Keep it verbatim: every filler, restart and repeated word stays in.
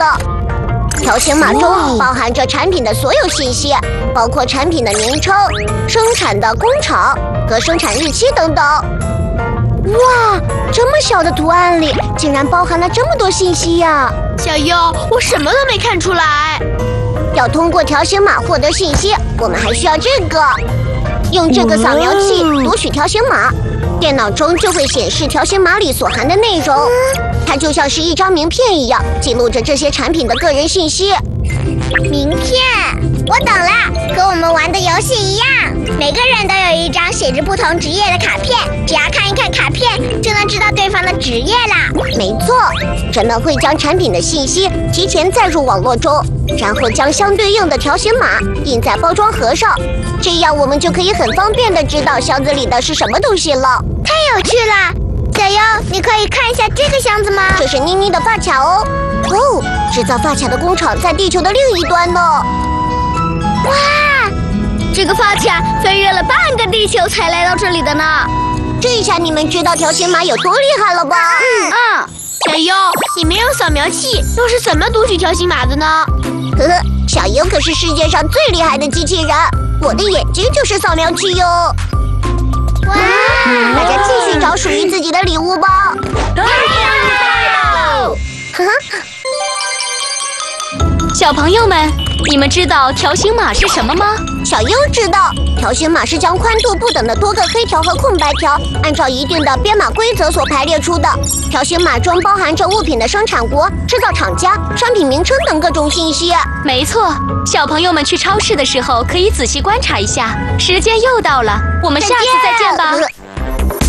的。条形码中包含着产品的所有信息，包括产品的名称、生产的工厂和生产日期等等。哇，这么小的图案里竟然包含了这么多信息呀！ 小优，我什么都没看出来。 要通过条形码获得信息，我们还需要这个。用这个扫描器读取条形码，电脑中就会显示条形码里所含的内容。它就像是一张名片一样，记录着这些产品的个人信息。 名片，我懂了，和我们玩的游戏一样，每个人都有一张写着不同职业的卡片，只要看一看卡片，就能知道对方的职业啦。 没错，人们会将产品的信息提前载入网络中，然后将相对应的条形码印在包装盒上，这样我们就可以很方便地知道箱子里的是什么东西了。 太有趣了！小优，你可以看一下这个箱子吗？ 这是妮妮的发卡哦。哦，制造发卡的工厂在地球的另一端呢。 哇， 这个发卡飞越了半个地球才来到这里的呢。 这下你们知道条形码有多厉害了吧？ 嗯嗯。小优，你没有扫描器，又是怎么读取条形码的呢？ 呵呵，小优可是世界上最厉害的机器人，我的眼睛就是扫描器哟。 哇！ 大家继续找属于自己的礼物吧。 太棒了！ 呵呵。 小朋友们，你们知道条形码是什么吗？ 小优知道，条形码是将宽度不等的多个黑条和空白条按照一定的编码规则所排列出的。条形码中包含着物品的生产国、制造厂家、商品名称等各种信息。 没错，小朋友们去超市的时候可以仔细观察一下。时间又到了，我们下次再见吧。